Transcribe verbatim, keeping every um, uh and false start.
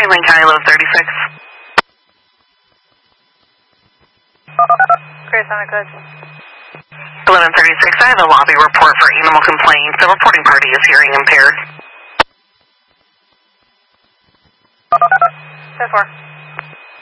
Lane County, low thirty-six. Chris, on a code. eleven thirty-six, I have a lobby report for animal complaint. The reporting party is hearing impaired. ten four.